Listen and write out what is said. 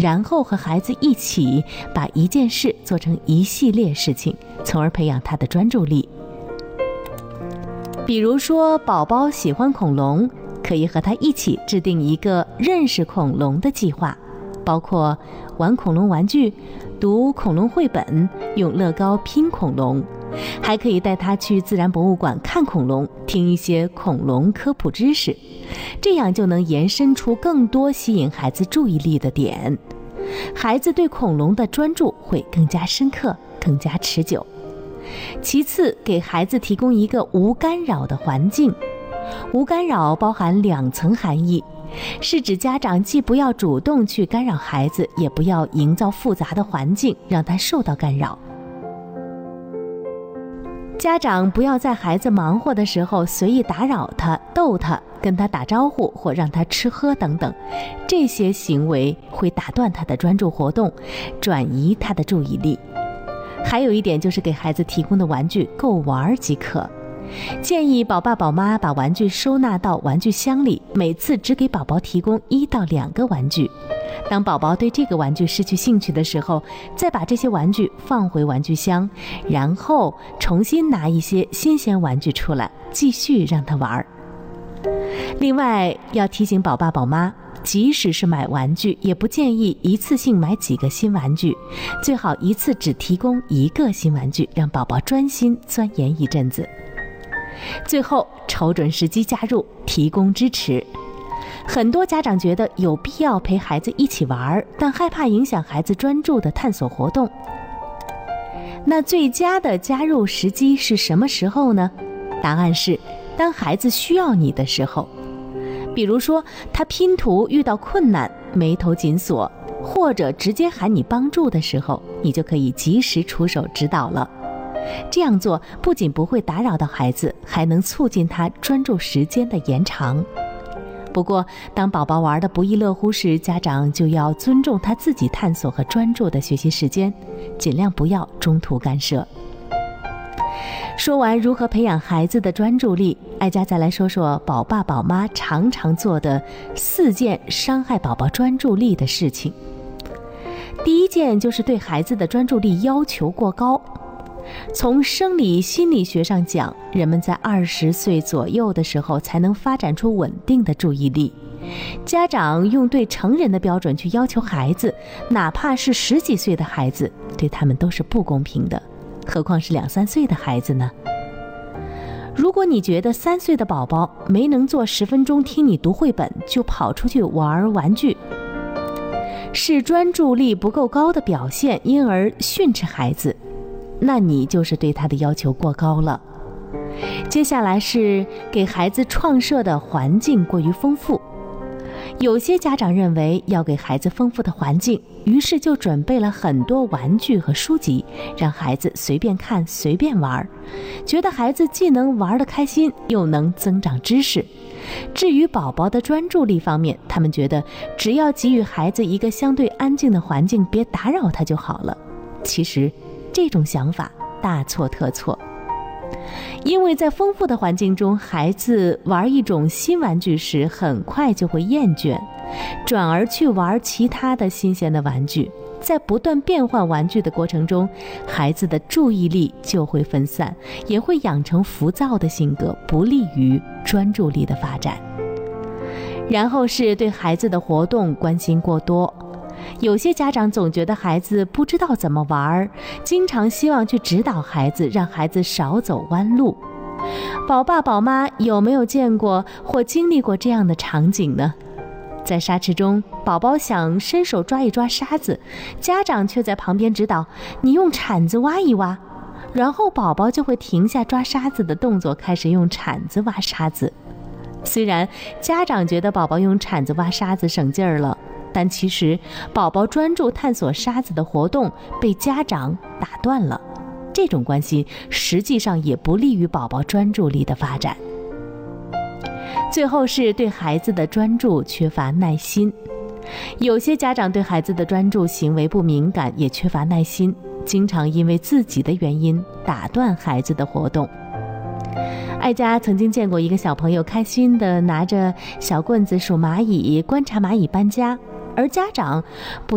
然后和孩子一起把一件事做成一系列事情，从而培养他的专注力。比如说，宝宝喜欢恐龙，可以和他一起制定一个认识恐龙的计划，包括玩恐龙玩具、读恐龙绘本、用乐高拼恐龙，还可以带他去自然博物馆看恐龙，听一些恐龙科普知识，这样就能延伸出更多吸引孩子注意力的点。孩子对恐龙的专注会更加深刻，更加持久。其次，给孩子提供一个无干扰的环境。无干扰包含2层含义，是指家长既不要主动去干扰孩子，也不要营造复杂的环境让他受到干扰。家长不要在孩子忙活的时候随意打扰他、逗他、跟他打招呼或让他吃喝等等，这些行为会打断他的专注活动，转移他的注意力。还有一点就是给孩子提供的玩具够玩即可。建议宝爸宝妈把玩具收纳到玩具箱里，每次只给宝宝提供1到2个玩具。当宝宝对这个玩具失去兴趣的时候，再把这些玩具放回玩具箱，然后重新拿一些新鲜玩具出来，继续让他玩。另外，要提醒宝爸宝妈，即使是买玩具，也不建议一次性买几个新玩具，最好一次只提供1个新玩具，让宝宝专心钻研一阵子。最后，瞅准时机加入，提供支持。很多家长觉得有必要陪孩子一起玩，但害怕影响孩子专注的探索活动。那最佳的加入时机是什么时候呢？答案是当孩子需要你的时候。比如说，他拼图遇到困难，眉头紧锁，或者直接喊你帮助的时候，你就可以及时出手指导了。这样做不仅不会打扰到孩子，还能促进他专注时间的延长。不过，当宝宝玩得不亦乐乎时，家长就要尊重他自己探索和专注的学习时间，尽量不要中途干涉。说完如何培养孩子的专注力，艾佳再来说说宝爸宝妈常常做的4件伤害宝宝专注力的事情。第一件就是对孩子的专注力要求过高。从生理心理学上讲，人们在20岁左右的时候才能发展出稳定的注意力。家长用对成人的标准去要求孩子，哪怕是10几岁的孩子，对他们都是不公平的，何况是2、3岁的孩子呢？如果你觉得3岁的宝宝没能做10分钟听你读绘本就跑出去玩玩具，是专注力不够高的表现，因而训斥孩子，那你就是对他的要求过高了。接下来是给孩子创设的环境过于丰富。有些家长认为要给孩子丰富的环境，于是就准备了很多玩具和书籍，让孩子随便看随便玩，觉得孩子既能玩得开心，又能增长知识。至于宝宝的专注力方面，他们觉得只要给予孩子一个相对安静的环境，别打扰他就好了。其实这种想法大错特错，因为在丰富的环境中，孩子玩一种新玩具时很快就会厌倦，转而去玩其他的新鲜的玩具。在不断变换玩具的过程中，孩子的注意力就会分散，也会养成浮躁的性格，不利于专注力的发展。然后是对孩子的活动关心过多。有些家长总觉得孩子不知道怎么玩，经常希望去指导孩子，让孩子少走弯路。宝爸宝妈有没有见过或经历过这样的场景呢？在沙池中，宝宝想伸手抓一抓沙子，家长却在旁边指导，你用铲子挖一挖，然后宝宝就会停下抓沙子的动作，开始用铲子挖沙子。虽然家长觉得宝宝用铲子挖沙子省劲儿了，但其实宝宝专注探索沙子的活动被家长打断了，这种关系实际上也不利于宝宝专注力的发展。最后是对孩子的专注缺乏耐心。有些家长对孩子的专注行为不敏感，也缺乏耐心，经常因为自己的原因打断孩子的活动。艾佳曾经见过一个小朋友开心地拿着小棍子数蚂蚁，观察蚂蚁搬家，而家长不